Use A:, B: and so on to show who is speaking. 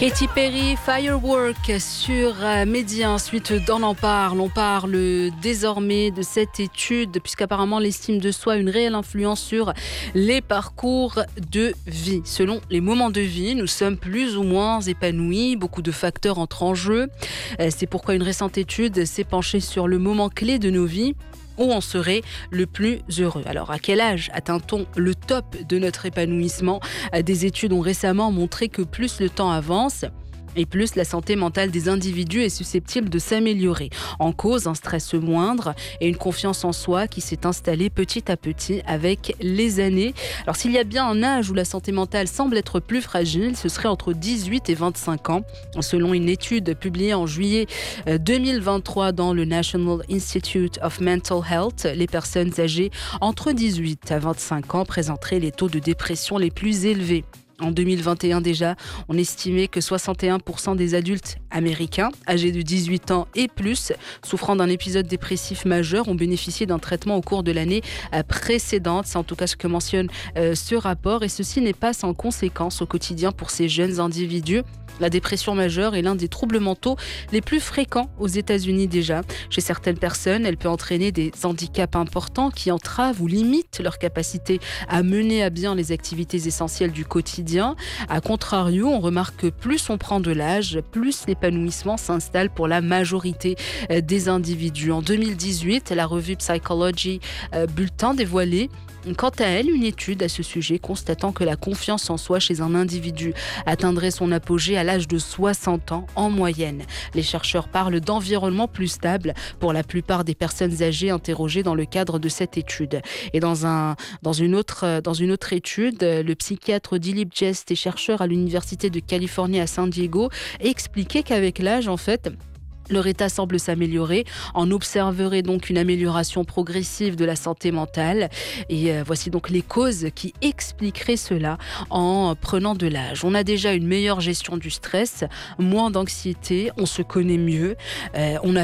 A: Katy Perry, Firework sur Média. Ensuite, on parle désormais de cette étude, puisqu'apparemment l'estime de soi a une réelle influence sur les parcours de vie. Selon les moments de vie, nous sommes plus ou moins épanouis. Beaucoup de facteurs entrent en jeu. C'est pourquoi une récente étude s'est penchée sur le moment clé de nos vies où on serait le plus heureux. Alors, à quel âge atteint-on le top de notre épanouissement ? Des études ont récemment montré que plus le temps avance, et plus la santé mentale des individus est susceptible de s'améliorer. En cause, un stress moindre et une confiance en soi qui s'est installée petit à petit avec les années. Alors, s'il y a bien un âge où la santé mentale semble être plus fragile, ce serait entre 18 et 25 ans. Selon une étude publiée en juillet 2023 dans le National Institute of Mental Health, les personnes âgées entre 18 à 25 ans présenteraient les taux de dépression les plus élevés. En 2021 déjà, on estimait que 61% des adultes américains âgés de 18 ans et plus, souffrant d'un épisode dépressif majeur, ont bénéficié d'un traitement au cours de l'année précédente. C'est en tout cas ce que mentionne ce rapport, et ceci n'est pas sans conséquence au quotidien pour ces jeunes individus. La dépression majeure est l'un des troubles mentaux les plus fréquents aux États-Unis déjà. Chez certaines personnes, elle peut entraîner des handicaps importants qui entravent ou limitent leur capacité à mener à bien les activités essentielles du quotidien. A contrario, on remarque que plus on prend de l'âge, plus l'épanouissement s'installe pour la majorité des individus. En 2018, la revue Psychology Bulletin dévoilait quant à elle une étude à ce sujet constatant que la confiance en soi chez un individu atteindrait son apogée à l'âge de 60 ans en moyenne. Les chercheurs parlent d'environnement plus stable pour la plupart des personnes âgées interrogées dans le cadre de cette étude. Et dans une autre étude, le psychiatre Dilip Jest et chercheur à l'Université de Californie à San Diego expliquait qu'avec l'âge, en fait, leur état semble s'améliorer. On observerait donc une amélioration progressive de la santé mentale. Et voici donc les causes qui expliqueraient cela en prenant de l'âge. On a déjà une meilleure gestion du stress, moins d'anxiété, on se connaît mieux, on a